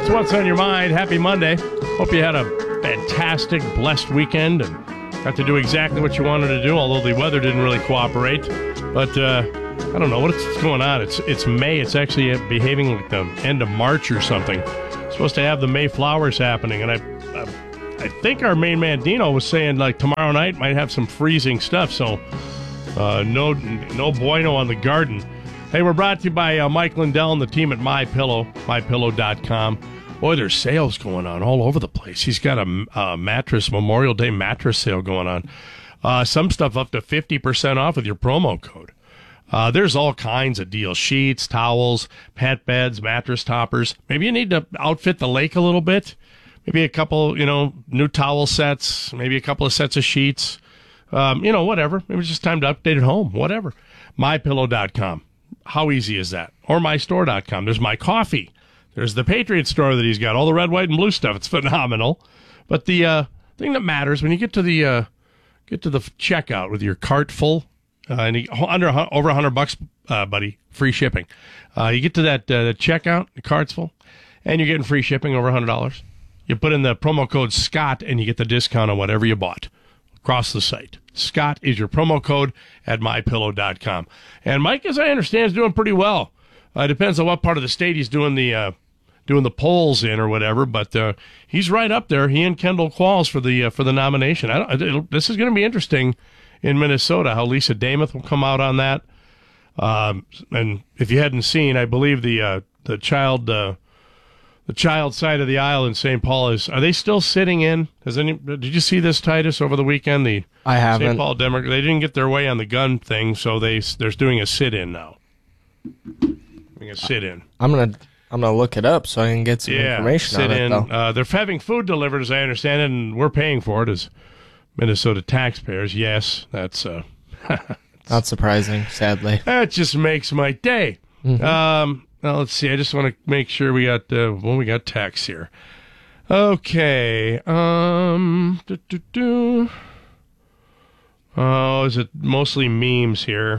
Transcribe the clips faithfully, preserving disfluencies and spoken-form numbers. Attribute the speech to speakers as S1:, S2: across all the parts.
S1: That's what's on your mind. Happy Monday. Hope you had a fantastic, blessed weekend and got to do exactly what you wanted to do, although the weather didn't really cooperate. But uh, I don't know what's going on. It's it's May. It's actually behaving like the end of March or something. It's supposed to have the May flowers happening, and I, I, I think our main man Dino was saying like tomorrow night might have some freezing stuff. So uh, no no bueno on the garden. Hey, we're brought to you by uh, Mike Lindell and the team at MyPillow, my pillow dot com. Boy, there's sales going on all over the place. He's got a, a mattress, Memorial Day mattress sale going on. Uh, some stuff up to fifty percent off with your promo code. Uh, there's all kinds of deals. Sheets, towels, pet beds, mattress toppers. Maybe you need to outfit the lake a little bit. Maybe a couple, you know, new towel sets. Maybe a couple of sets of sheets. Um, you know, whatever. Maybe it's just time to update at home. Whatever. my pillow dot com. How easy is that? Or my store dot com. There's My Coffee. There's the Patriot store that he's got. All the red, white, and blue stuff. It's phenomenal. But the uh, thing that matters, when you get to the uh, get to the checkout with your cart full, uh, and you, under over one hundred bucks, uh, buddy, free shipping. Uh, you get to that uh, checkout, the cart's full, and you're getting free shipping over one hundred dollars. You put in the promo code Scott, and you get the discount on whatever you bought across the site. Scott is your promo code at my pillow dot com. And Mike, as I understand, is doing pretty well. Uh, it depends on what part of the state he's doing the uh, doing the polls in or whatever, but uh, he's right up there. He and Kendall Qualls for the uh, for the nomination. I don't, this is going to be interesting in Minnesota. How Lisa Damoth will come out on that. Um, and if you hadn't seen, I believe the uh, the child. Uh, The child side of the aisle in Saint Paul is, are they still sitting in? Has any, did you see this, Titus, over the weekend? The
S2: I haven't.
S1: Saint Paul Democrat, they didn't get their way on the gun thing, so they, they're doing a sit-in now. Doing a sit-in.
S2: I'm going to I'm gonna look it up so I can get some
S1: yeah,
S2: information on
S1: sit-in.
S2: it, though.
S1: Uh, they're having food delivered, as I understand it, and we're paying for it as Minnesota taxpayers. Yes, that's... Uh,
S2: Not surprising, sadly.
S1: That just makes my day. Mm-hmm. Um... Now, let's see. I just want to make sure we got, uh, well, we got text here. Okay. Um, doo, doo, doo. Oh, is it mostly memes here?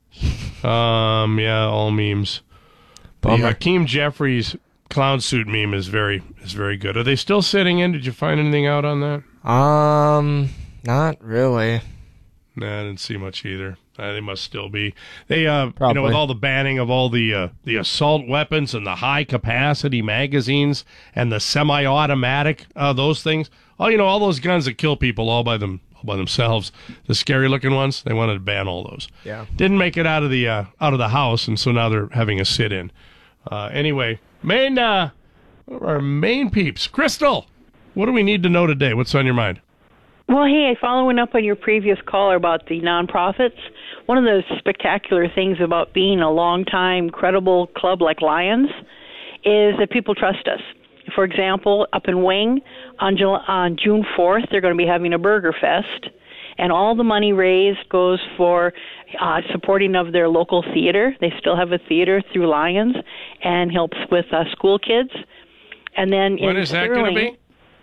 S1: Um, yeah, all memes. The Hakeem Jeffries clown suit meme is very, is very good. Are they still sitting in? Did you find anything out on that?
S2: Um, not really.
S1: Nah, I didn't see much either. Uh, they must still be. They, uh,
S2: Probably.
S1: you know, with all the banning of all the uh, the assault weapons and the high capacity magazines and the semi-automatic, uh, those things. Oh, you know, all those guns that kill people all by them, all by themselves. The scary looking ones. They wanted to ban all those.
S2: Yeah.
S1: Didn't make it out of the uh, out of the house, and so now they're having a sit-in. Uh, anyway, main uh, one of our main peeps, Crystal. What do we need to know today? What's on your mind?
S3: Well, hey, following up on your previous caller about the nonprofits, one of the spectacular things about being a long-time, credible club like Lions is that people trust us. For example, up in Wing, on, July, on June fourth, they're going to be having a Burger Fest, and all the money raised goes for uh, supporting of their local theater. They still have a theater through Lions and helps with uh, school kids. And then
S1: when
S3: in
S1: is that
S3: Sterling,
S1: going to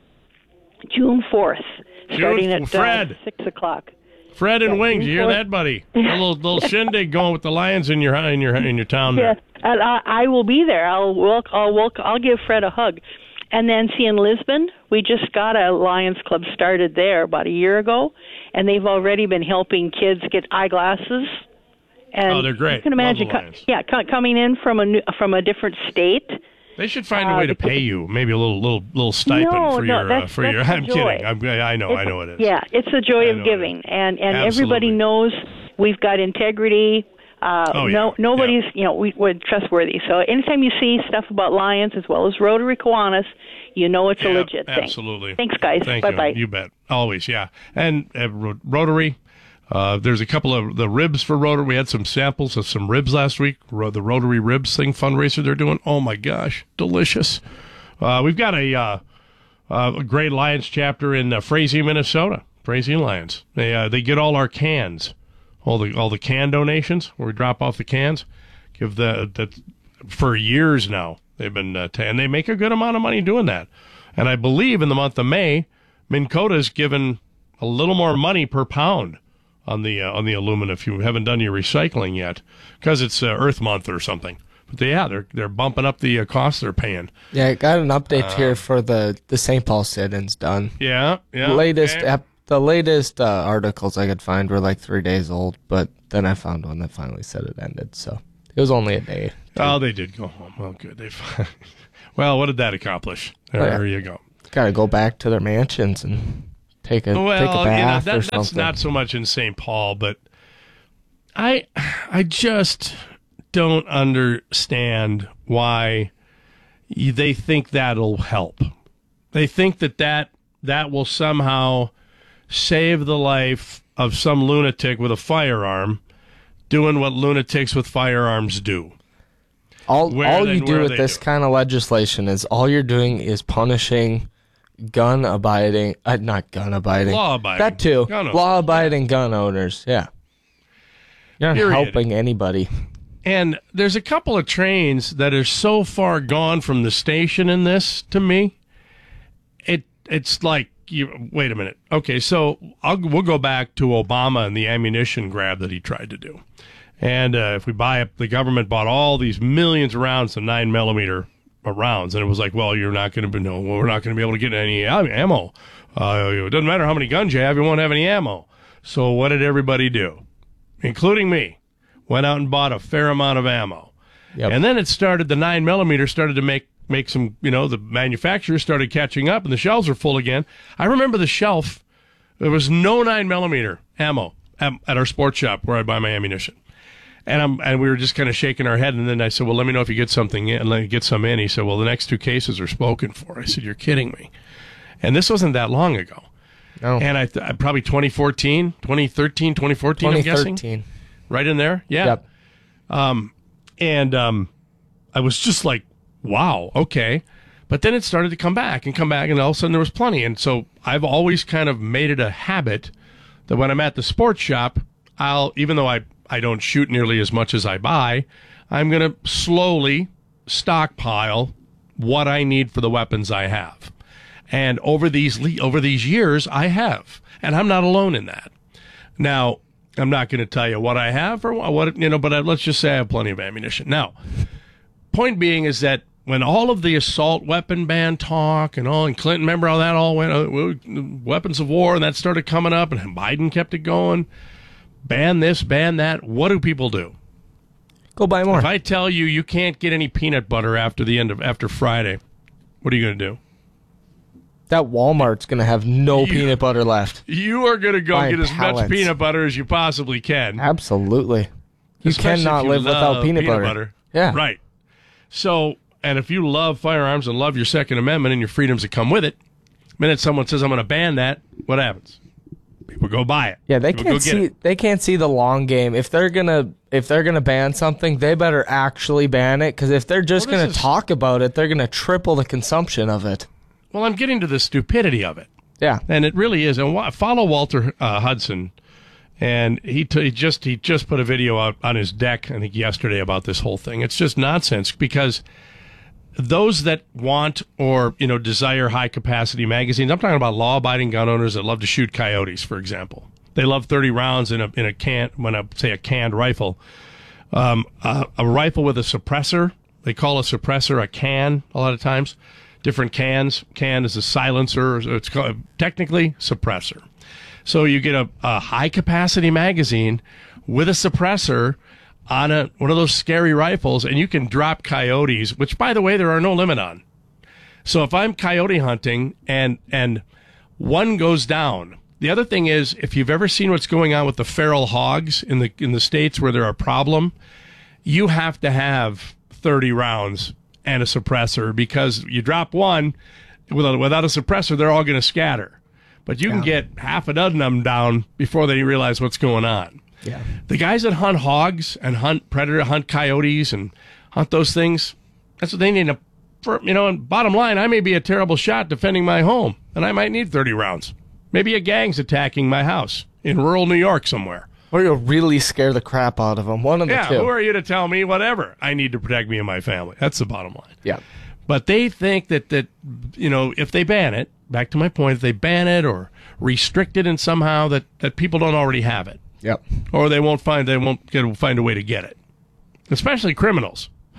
S1: be?
S3: June fourth. Starting at
S1: Fred.
S3: Uh, six o'clock.
S1: Fred and
S3: yeah,
S1: Wings, you hear that, buddy? A little little shindig going with the Lions in your in your in your town there.
S3: Yes, and I, I will be there. I'll walk. I'll walk. I'll give Fred a hug. And then, see, in Lisbon, we just got a Lions Club started there about a year ago, and they've already been helping kids get eyeglasses. And
S1: oh, they're great.
S3: You can imagine,
S1: Love the Lions.
S3: yeah, co- coming in from a new, from a different state.
S1: They should find a
S3: Uh,
S1: way to
S3: the
S1: pay you, maybe a little little little stipend
S3: No,
S1: for
S3: no,
S1: your uh,
S3: that's-
S1: for
S3: that's
S1: your.
S3: the
S1: I'm
S3: joy.
S1: kidding. I'm, I know, I
S3: It's-
S1: know it is.
S3: Yeah, it's the joy
S1: I
S3: of
S1: know it
S3: giving,
S1: is.
S3: and and
S1: Absolutely.
S3: everybody knows we've got integrity. Uh,
S1: Oh, yeah.
S3: no, nobody's
S1: Yeah.
S3: you know we, we're trustworthy. So anytime you see stuff about Lions as well as Rotary Kiwanis, you know it's a
S1: Yeah,
S3: legit thing.
S1: absolutely.
S3: Thanks, guys.
S1: Thank
S3: bye
S1: you.
S3: bye.
S1: You bet. Always, yeah. And uh, Ro- Rotary. Uh, there's a couple of the ribs for Rotary. We had some samples of some ribs last week. Ro- the Rotary Ribs thing fundraiser they're doing. Oh my gosh, delicious. Uh, we've got a, uh, uh, a great Lions chapter in uh, Frazee, Minnesota. Frazee Lions. They uh, they get all our cans, all the all the can donations where we drop off the cans. Give the that for years now. They've been uh, t- and they make a good amount of money doing that. And I believe in the month of May, Minn Kota's given a little more money per pound on the uh, on the aluminum if you haven't done your recycling yet, because it's uh, Earth Month or something. But they, yeah, they're they're bumping up the uh, costs they're paying.
S2: Yeah, I got an update
S1: Uh,
S2: here for the, the Saint Paul sit-ins done.
S1: Yeah, yeah.
S2: latest
S1: okay.
S2: ep- the latest uh, articles I could find were like three days old, but then I found one that finally said it ended. So it was only a day.
S1: Oh, they did go home. Well, good. They. Well, what did that accomplish? There,
S2: Oh, yeah.
S1: there you go.
S2: Got to go back to their mansions and take a
S1: Well,
S2: take a
S1: you know,
S2: bath
S1: that,
S2: or
S1: that's
S2: something.
S1: not so much in Saint Paul, but I, I just don't understand why y- they think that'll help. They think that that, that will somehow save the life of some lunatic with a firearm doing what lunatics with firearms do.
S2: all
S1: where
S2: all
S1: they-
S2: you do
S1: where
S2: with
S1: they
S2: this
S1: do.
S2: kind of legislation is all you're doing is punishing gun abiding, uh, not gun abiding,
S1: Law-abiding.
S2: that too,
S1: Gun owners.
S2: law abiding gun owners. Yeah, you're not
S1: Period.
S2: helping anybody.
S1: And there's a couple of trains that are so far gone from the station in this to me. It it's like you wait a minute. Okay, so I'll, we'll go back to Obama and the ammunition grab that he tried to do. And uh, if we buy it, the government bought all these millions of rounds of nine millimeter rounds, and it was like, well, you're not going to be no, well, we're not going to be able to get any ammo. Uh, it doesn't matter how many guns you have, you won't have any ammo. So what did everybody do, including me? Went out and bought a fair amount of ammo.
S2: Yep.
S1: And then it started, the nine millimeter started to make, make some, you know, the manufacturers started catching up and the shelves were full again. I remember the shelf, there was no nine millimeter ammo at, at our sports shop where I buy my ammunition. And I'm, and we were just kind of shaking our head. And then I said, well, let me know if you get something in, let me get some in. He said, well, the next two cases are spoken for. I said, you're kidding me. And this wasn't that long ago.
S2: No,
S1: And I, th- probably twenty fourteen, twenty thirteen, twenty fourteen, I'm
S2: twenty
S1: guessing.
S2: thirteen.
S1: Right in there? Yeah.
S2: Yep.
S1: And um, I was just like, wow, okay. But then it started to come back and come back, and all of a sudden there was plenty. And so I've always kind of made it a habit that when I'm at the sports shop, I'll, even though I, I don't shoot nearly as much as I buy, I'm going to slowly stockpile what I need for the weapons I have. And over these le- over these years, I have. And I'm not alone in that. Now, I'm not going to tell you what I have or what, you know, but I, let's just say I have plenty of ammunition. Now, point being is that when all of the assault weapon ban talk and all, and Clinton, remember how that all went, uh, weapons of war, and that started coming up, and Biden kept it going, ban this, ban that, what do people do?
S2: Go buy more.
S1: If I tell you you can't get any peanut butter after the end of, after Friday, what are you going to do?
S2: That Walmart's gonna have no
S1: You-
S2: peanut butter left.
S1: You are going to go
S2: Buy
S1: get as
S2: pallets.
S1: much peanut butter as you possibly can.
S2: Absolutely. You
S1: Especially
S2: cannot
S1: if you
S2: live without
S1: love
S2: peanut, butter. Yeah.
S1: Right. So, and if you love firearms and love your Second Amendment and your freedoms that come with it, the minute someone says, I'm going to ban that, what happens? People go buy it.
S2: Yeah, they
S1: People
S2: can't
S1: go get
S2: see
S1: it.
S2: they can't see the long game. If they're gonna if they're gonna ban something, they better actually ban it. Because if they're just
S1: Well, this
S2: gonna
S1: is-
S2: talk about it, they're gonna triple the consumption of it.
S1: Well, I'm getting to the stupidity of it.
S2: Yeah.
S1: And it really is. And wa- follow Walter uh, Hudson. And he, t- he just he just put a video out on his deck, I think, yesterday about this whole thing. It's just nonsense because those that want or, you know, desire high-capacity magazines, I'm talking about law-abiding gun owners that love to shoot coyotes, for example. They love thirty rounds in a in a can when I say a canned rifle. Um, a, a rifle with a suppressor, they call a suppressor a can a lot of times. Different cans. Can is a silencer. It's called, technically suppressor. So you get a, a high-capacity magazine with a suppressor on a one of those scary rifles, and you can drop coyotes, which, by the way, there are no limit on. So if I'm coyote hunting and and one goes down, the other thing is, if you've ever seen what's going on with the feral hogs in the in the states where there are a problem, you have to have thirty rounds and a suppressor, because you drop one without, without a suppressor, they're all going to scatter. But you can get half a dozen of them down before they realize what's going on.
S2: Yeah.
S1: The guys that hunt hogs and hunt predator, hunt coyotes and hunt those things, that's what they need. To, for, you know, and bottom line, I may be a terrible shot defending my home, and I might need thirty rounds. Maybe a gang's attacking my house in rural New York somewhere.
S2: Or you'll really scare the crap out of them. One of the
S1: Yeah,
S2: two.
S1: who are you to tell me whatever? I need to protect me and my family. That's the bottom line.
S2: Yeah.
S1: But they think that, that, you know, if they ban it, back to my point, if they ban it or restrict it in somehow, that, that people don't already have it.
S2: Yep.
S1: Or they won't find, they won't get, find a way to get it. Especially criminals.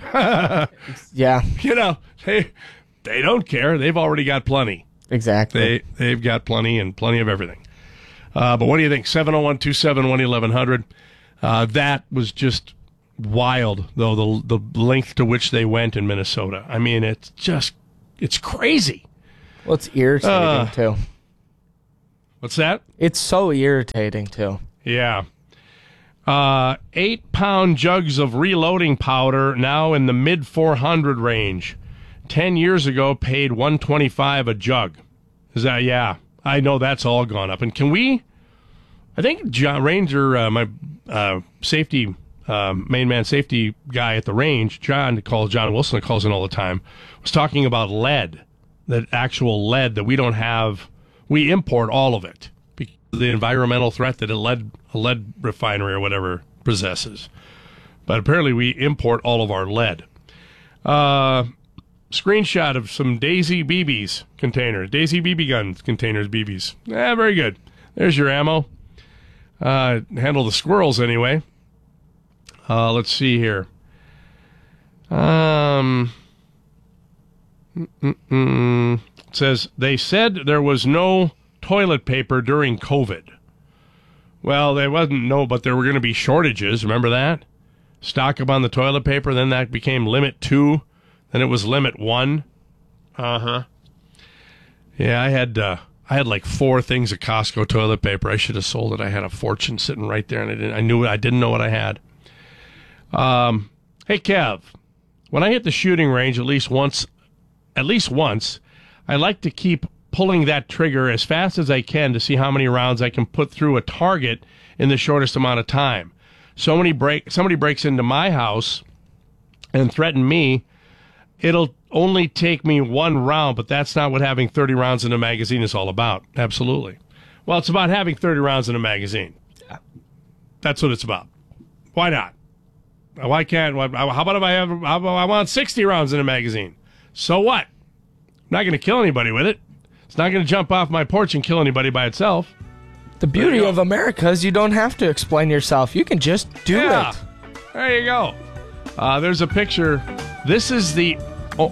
S2: Yeah,
S1: You know, they they don't care. They've already got plenty.
S2: exactly.
S1: They they've got plenty and plenty of everything. Uh, but what do you think? seven oh one, two seven one, eleven hundred. Uh, that was just wild, though, the the length to which they went in Minnesota. I mean, it's just it's crazy.
S2: Well, it's irritating,
S1: Uh,
S2: too.
S1: What's that?
S2: It's so irritating, too.
S1: Yeah. Uh, eight pound jugs of reloading powder now in the mid four hundred range. Ten years ago, paid one twenty-five a jug. Is that, yeah, I know that's all gone up. And can we, I think John Ranger, uh, my uh, safety, uh, main man safety guy at the range, John calls, John Wilson calls in all the time, was talking about lead, that actual lead that we don't have, we import all of it. Because of the environmental threat that a lead, a lead refinery or whatever possesses. But apparently we import all of our lead. Uh, screenshot of some Daisy B Bs containers. Daisy B B guns containers, B Bs. Yeah, very good. There's your ammo. Uh, handle the squirrels anyway. Uh, let's see here. Um, mm-mm. It says, they said there was no toilet paper during COVID. Well, there wasn't no, but there were going to be shortages. Remember that? Stock up on the toilet paper, then that became limit two. Then it was limit one. Uh-huh. Yeah, I had uh, I had like four things of Costco toilet paper. I should have sold it. I had a fortune sitting right there, and I didn't. I knew I didn't know what I had. Um, hey Kev, when I hit the shooting range at least once, at least once, I like to keep pulling that trigger as fast as I can to see how many rounds I can put through a target in the shortest amount of time. So many break. Somebody breaks into my house and threaten me. It'll only take me one round, but that's not what having thirty rounds in a magazine is all about. Absolutely. Well, it's about having thirty rounds in a magazine.
S2: Yeah.
S1: That's what it's about. Why not? Why can't? How about if I have? How about I want sixty rounds in a magazine? So what? I'm not going to kill anybody with it. It's not going to jump off my porch and kill anybody by itself.
S2: The beauty of America is you don't have to explain yourself. You can just do
S1: Yeah.
S2: it.
S1: There you go. Uh, there's a picture. This is the. Oh,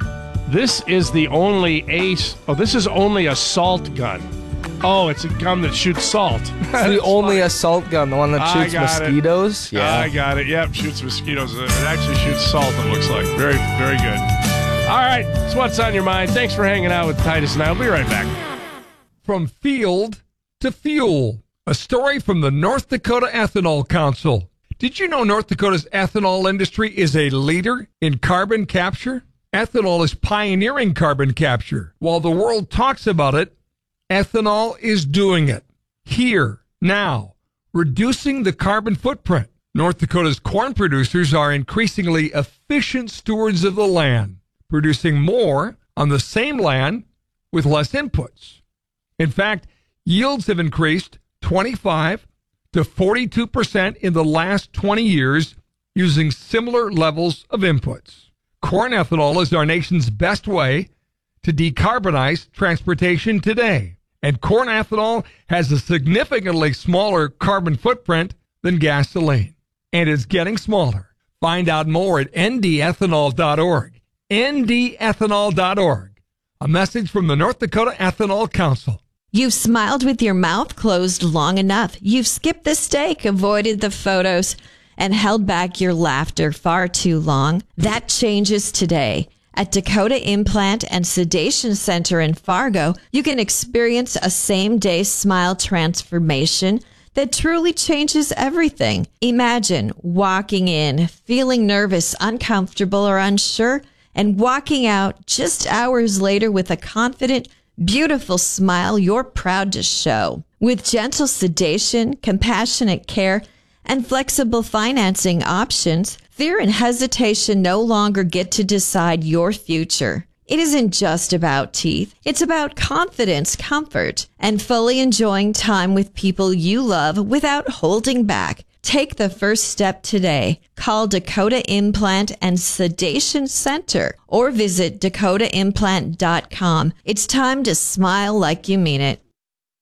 S1: this is the only ace. Oh, this is only a salt gun. Oh, it's a gun that shoots salt.
S2: It's the only assault gun, the one that
S1: I
S2: shoots
S1: got it.
S2: mosquitoes.
S1: I got it. Yep, shoots mosquitoes. It actually shoots salt, it looks like. Very, very good. All right, it's what's on your mind. Thanks for hanging out with Titus and I. We'll be right back.
S4: From field to fuel, a story from the North Dakota Ethanol Council. Did you know North Dakota's ethanol industry is a leader in carbon capture? Ethanol is pioneering carbon capture. While the world talks about it, ethanol is doing it. Here, now, reducing the carbon footprint. North Dakota's corn producers are increasingly efficient stewards of the land, producing more on the same land with less inputs. In fact, yields have increased twenty-five to forty-two percent in the last twenty years using similar levels of inputs. Corn ethanol is our nation's best way to decarbonize transportation today. And corn ethanol has a significantly smaller carbon footprint than gasoline. And it's getting smaller. Find out more at N D ethanol dot org. N D ethanol dot org. A message from the North Dakota Ethanol Council.
S5: You've smiled with your mouth closed long enough. You've skipped the steak, avoided the photos, and held back your laughter far too long. That changes today. At Dakota Implant and Sedation Center in Fargo, you can experience a same-day smile transformation that truly changes everything. Imagine walking in, feeling nervous, uncomfortable, or unsure, and walking out just hours later with a confident, beautiful smile you're proud to show. With gentle sedation, compassionate care, and flexible financing options, fear and hesitation no longer get to decide your future. It isn't just about teeth. It's about confidence, comfort, and fully enjoying time with people you love without holding back. Take the first step today. Call Dakota Implant and Sedation Center or visit dakota implant dot com. It's time to smile like you mean it.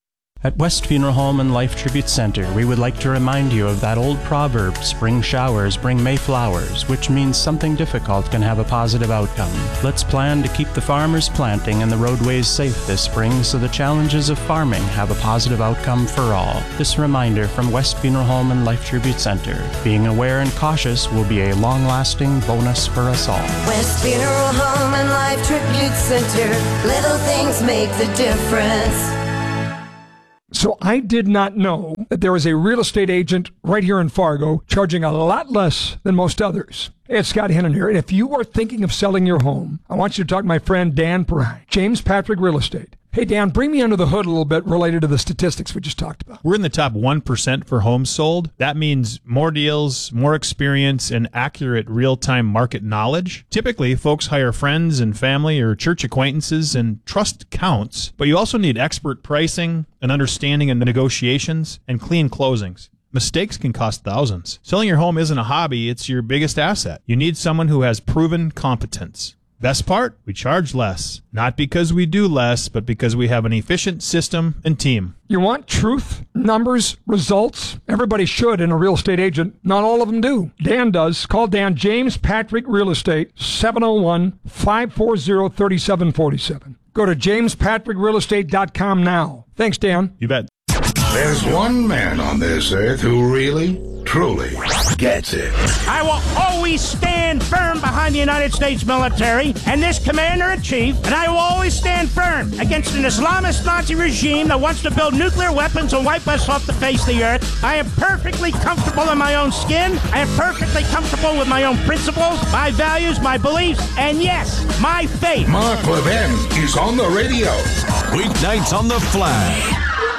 S6: At West Funeral Home and Life Tribute Center, we would like to remind you of that old proverb, spring showers bring May flowers, which means something difficult can have a positive outcome. Let's plan to keep the farmers planting and the roadways safe this spring so the challenges of farming have a positive outcome for all. This reminder from West Funeral Home and Life Tribute Center. Being aware and cautious will be a long-lasting bonus for us all.
S7: West Funeral Home and Life Tribute Center. Little things make the difference.
S4: So I did not know that there is a real estate agent right here in Fargo charging a lot less than most others. Hey, it's Scott Hennon here, and if you are thinking of selling your home, I want you to talk to my friend Dan Pry, James Patrick Real Estate. Hey, Dan, bring me under the hood a little bit related to the statistics we just talked about.
S8: We're in the top one percent for homes sold. That means more deals, more experience, and accurate real-time market knowledge. Typically, folks hire friends and family or church acquaintances, and trust counts. But you also need expert pricing, an understanding of negotiations, and clean closings. Mistakes can cost thousands. Selling your home isn't a hobby, it's your biggest asset. You need someone who has proven competence. Best part? We charge less. Not because we do less, but because we have an efficient system and team.
S4: You want truth, numbers, results? Everybody should in a real estate agent. Not all of them do. Dan does. Call Dan, James Patrick Real Estate, seven oh one, five four zero, three seven four seven. Go to james patrick real estate dot com now. Thanks, Dan.
S8: You bet.
S9: There's one man on this earth who really, truly gets it.
S10: I will always stand firm behind the United States military and this commander-in-chief, and I will always stand firm against an Islamist Nazi regime that wants to build nuclear weapons and wipe us off the face of the earth. I am perfectly comfortable in my own skin. I am perfectly comfortable with my own principles, my values, my beliefs, and yes, my faith.
S9: Mark Levin is on the radio.
S11: Weeknights on the Flag.